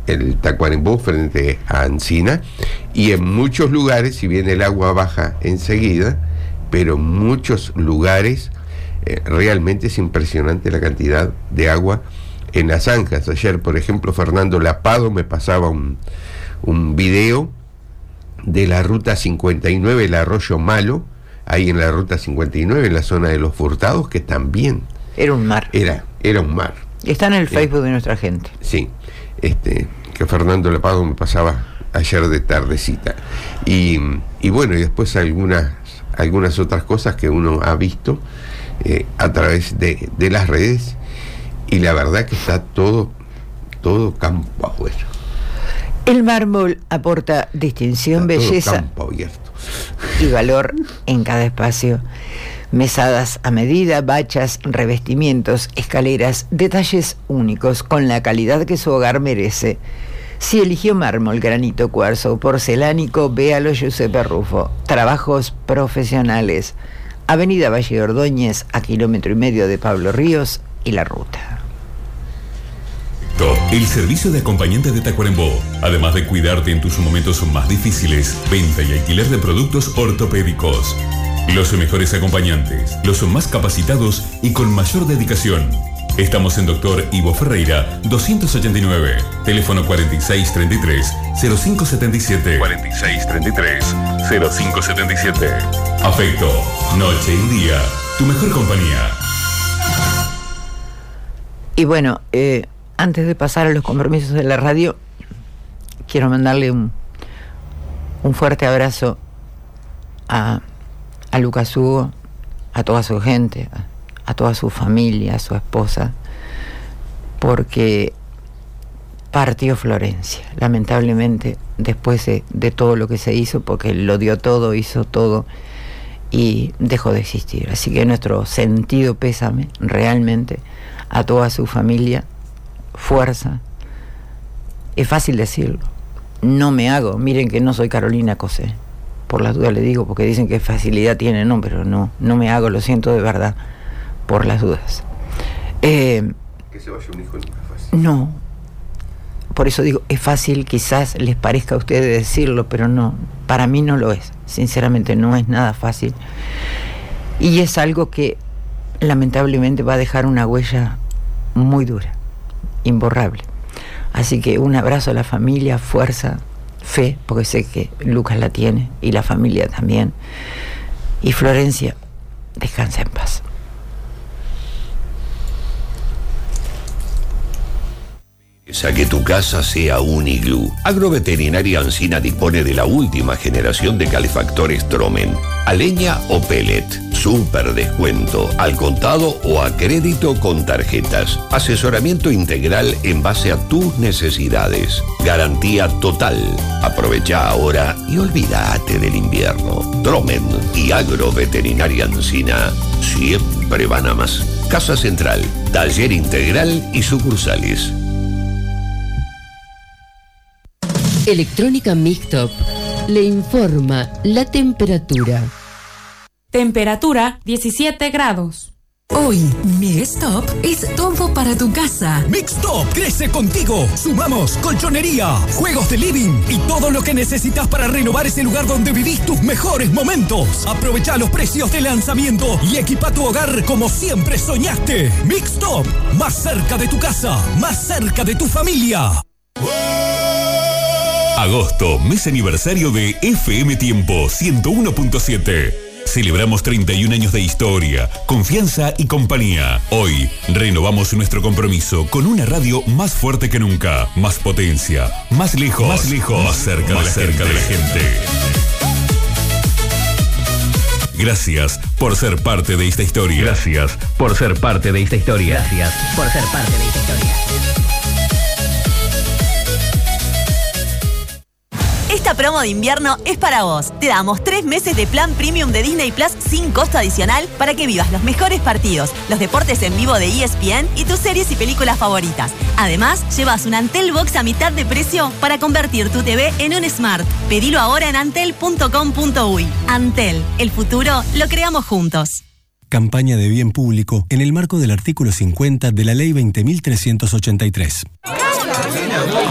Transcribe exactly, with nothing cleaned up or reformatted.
el Tacuarembó frente a Encina, y en muchos lugares, si bien el agua baja enseguida, pero en muchos lugares eh, realmente es impresionante la cantidad de agua en las zanjas. Ayer, por ejemplo, Fernando Lapado me pasaba un, un video de la ruta cincuenta y nueve, el Arroyo Malo, ahí en la ruta cincuenta y nueve, en la zona de los Furtados, que también era un mar. Era, era un mar. Está en el Facebook eh, de nuestra gente. Sí, este, que Fernando Lapado me pasaba ayer de tardecita. Y, y bueno, y después algunas, algunas otras cosas que uno ha visto eh, a través de, de las redes, y la verdad que está todo, todo campo afuera. El mármol aporta distinción, está belleza campo abierto y valor en cada espacio. Mesadas a medida, bachas, revestimientos, escaleras, detalles únicos con la calidad que su hogar merece. Si eligió mármol, granito, cuarzo o porcelánico, véalo Giuseppe Rufo. Trabajos profesionales. Avenida Valle Ordóñez, a kilómetro y medio de Pablo Ríos y la ruta. El servicio de acompañante de Tacuarembó, además de cuidarte en tus momentos más difíciles, venta y alquiler de productos ortopédicos. Los mejores acompañantes, los más capacitados y con mayor dedicación. Estamos en Doctor Ivo Ferreira, doscientos ochenta y nueve, teléfono cuarenta y seis treinta y tres, cero cinco setenta y siete. cuarenta y seis treinta y tres, cero cinco setenta y siete. Afecto, noche y día, tu mejor compañía. Y bueno, eh, antes de pasar a los compromisos de la radio, quiero mandarle un, un fuerte abrazo a, a Lucas Hugo, a toda su gente, a, a toda su familia, a su esposa, porque partió Florencia, lamentablemente, después de, de todo lo que se hizo, porque lo dio todo, hizo todo, y dejó de existir. Así que nuestro sentido pésame, realmente, a toda su familia. Fuerza. Es fácil decirlo. No me hago. Miren que no soy Carolina Cosé. Por las dudas le digo, porque dicen que facilidad tiene, no, pero no, no me hago, lo siento de verdad, por las dudas. Eh, que se vaya un hijo nunca es fácil. No. Por eso digo, es fácil, quizás les parezca a ustedes decirlo, pero no, para mí no lo es. Sinceramente no es nada fácil. Y es algo que lamentablemente va a dejar una huella muy dura, imborrable. Así que un abrazo a la familia, fuerza, fe, porque sé que Lucas la tiene y la familia también. Y Florencia, descansa en paz. A que tu casa sea un iglú. Agroveterinaria Encina dispone de la última generación de calefactores Tromen. A leña o pellet. Súper descuento. Al contado o a crédito con tarjetas. Asesoramiento integral en base a tus necesidades. Garantía total. Aprovecha ahora y olvídate del invierno. Tromen y Agroveterinaria Encina siempre van a más. Casa Central, taller integral y sucursales. Electrónica Mixtop le informa la temperatura. Temperatura diecisiete grados. Hoy, Mixtop es todo para tu casa. Mixtop crece contigo. Sumamos colchonería, juegos de living y todo lo que necesitas para renovar ese lugar donde vivís tus mejores momentos. Aprovecha los precios de lanzamiento y equipa tu hogar como siempre soñaste. Mixtop, más cerca de tu casa, más cerca de tu familia. Agosto, mes aniversario de F M Tiempo ciento uno punto siete. Celebramos treinta y un años de historia, confianza y compañía. Hoy renovamos nuestro compromiso con una radio más fuerte que nunca, más potencia, más lejos, más lejos, más cerca, más de, la cerca de la gente. Gracias por ser parte de esta historia. Gracias por ser parte de esta historia. Gracias por ser parte de esta historia. Esta promo de invierno es para vos. Te damos tres meses de plan premium de Disney Plus sin costo adicional para que vivas los mejores partidos, los deportes en vivo de E S P N y tus series y películas favoritas. Además, llevas un Antel Box a mitad de precio para convertir tu T V en un Smart. Pedilo ahora en antel punto com punto uy. Antel, el futuro lo creamos juntos. Campaña de bien público en el marco del artículo cincuenta de la Ley veinte mil trescientos ochenta y tres.